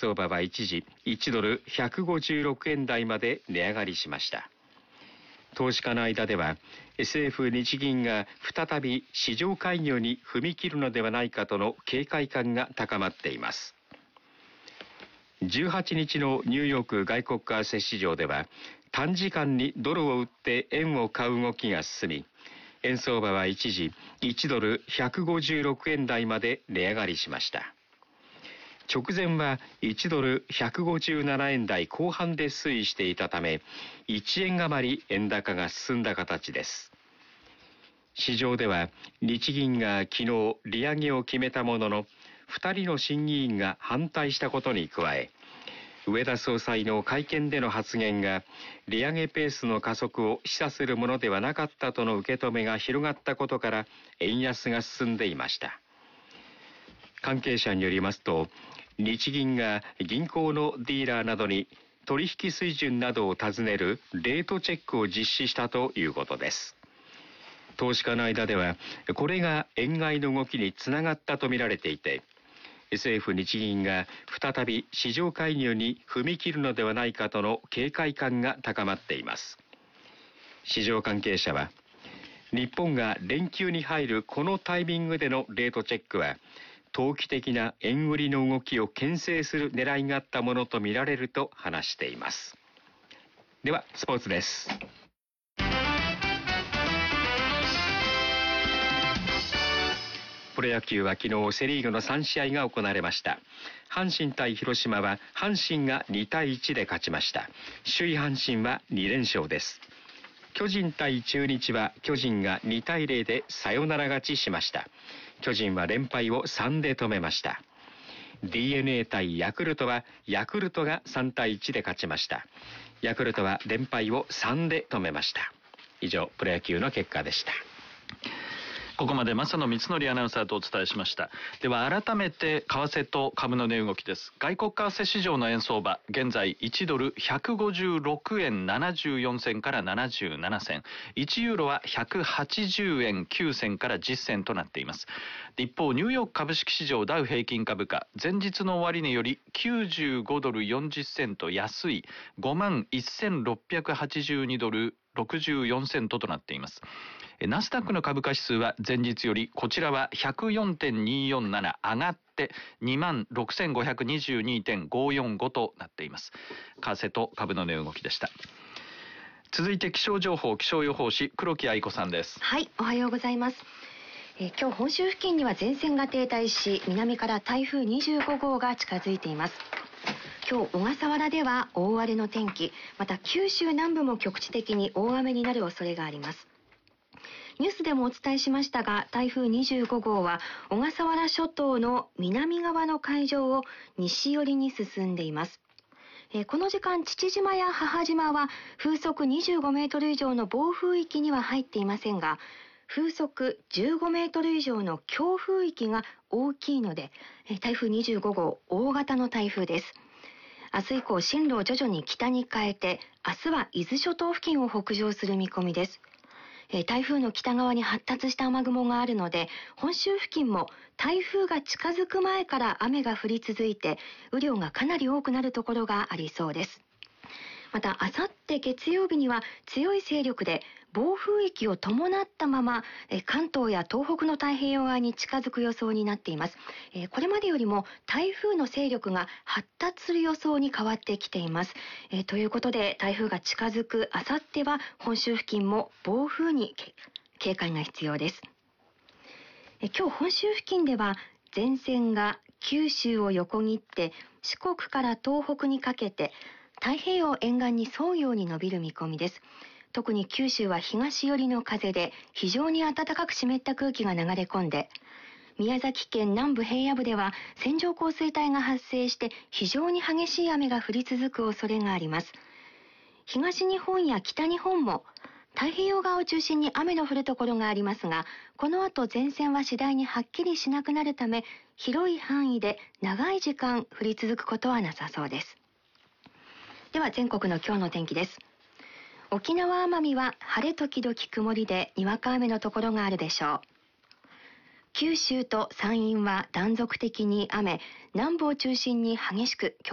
相場は一時1ドル156円台まで値上がりしました。投資家の間では政府日銀が再び市場介入に踏み切るのではないかとの警戒感が高まっています。18日のニューヨーク外国為替市場では短時間にドルを売って円を買う動きが進み、円相場は一時1ドル156円台まで値上がりしました。直前は1ドル157円台後半で推移していたため、1円余り円高が進んだ形です。市場では日銀が昨日利上げを決めたものの、2人の審議員が反対したことに加え、植田総裁の会見での発言が利上げペースの加速を示唆するものではなかったとの受け止めが広がったことから円安が進んでいました。関係者によりますと、日銀が銀行のディーラーなどに取引水準などを尋ねるレートチェックを実施したということです。投資家の間ではこれが円買いの動きにつながったとみられていて、政府日銀が再び市場介入に踏み切るのではないかとの警戒感が高まっています。市場関係者は、日本が連休に入るこのタイミングでのレートチェックは投機的な円売りの動きを牽制する狙いがあったものとみられると話しています。ではスポーツです。プロ野球は昨日セリーグの3試合が行われました。阪神対広島は阪神が2対1で勝ちました。首位阪神は2連勝です。巨人対中日は巨人が2対0でサヨナラ勝ちしました。巨人は連敗を3で止めました。DNA 対ヤクルトはヤクルトが3対1で勝ちました。ヤクルトは連敗を3で止めました。以上、プロ野球の結果でした。 ここまで正野光則アナウンサーとお伝えしました。では改めて為替と株の値動きです。外国為替市場の円相場、現在1ドル156円74銭から77銭、1ユーロは180円9銭から10銭となっています。一方、ニューヨーク株式市場ダウ平均株価、前日の終値より95ドル40セント安い 51,682 ドル64セントとなっています。ナスダックの株価指数は前日よりこちらは 104.247 上がって26,522.545 となっています。為替と株の値動きでした。続いて気象情報、気象予報士黒木愛子さんです。 はい、おはようございます。今日本州付近には前線が停滞し、南から台風25号が近づいています。今日小笠原では大荒れの天気、また九州南部も局地的に大雨になる恐れがあります。ニュースでもお伝えしましたが、台風25号は小笠原諸島の南側の海上を西寄りに進んでいます。この時間、父島や母島は風速25メートル以上の暴風域には入っていませんが、風速15メートル以上の強風域が大きいので、台風25号、大型の台風です。明日以降、進路を徐々に北に変えて、明日は伊豆諸島付近を北上する見込みです。台風の北側に発達した雨雲があるので、本州付近も台風が近づく前から雨が降り続いて、雨量がかなり多くなるところがありそうです。また、あさって月曜日には強い勢力で暴風域を伴ったまま関東や東北の太平洋側に近づく予想になっています。これまでよりも台風の勢力が発達する予想に変わってきています。ということで、台風が近づくあさっては本州付近も暴風に警戒が必要です。今日本州付近では前線が九州を横切って四国から東北にかけて太平洋沿岸に沿うように伸びる見込みです。特に九州は東寄りの風で非常に暖かく湿った空気が流れ込んで、宮崎県南部平野部では線状降水帯が発生して非常に激しい雨が降り続く恐れがあります。東日本や北日本も太平洋側を中心に雨の降るところがありますが、この後前線は次第にはっきりしなくなるため、広い範囲で長い時間降り続くことはなさそうです。では全国の今日の天気です。沖縄・奄美は晴れ時々曇りでにわか雨のところがあるでしょう。九州と山陰は断続的に雨、南部を中心に激しく